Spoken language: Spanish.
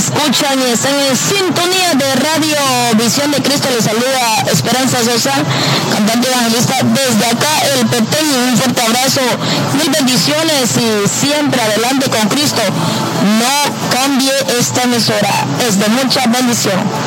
escuchan y están en sintonía de Radio Visión de Cristo. Les saluda Esperanza Sosa, cantante evangelista desde acá, el Peteño. Un fuerte abrazo, mil bendiciones y siempre adelante con Cristo. No cambie esta emisora, es de mucha bendición.